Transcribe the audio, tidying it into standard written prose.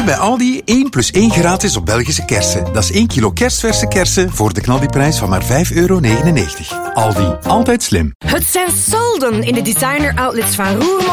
bij Aldi 1 plus 1 gratis op Belgische kersen. Dat is 1 kilo kerstverse kersen voor de knaldiprijs van maar €5,99. Aldi, altijd slim. Het zijn solden in de designer outlets van Roermond,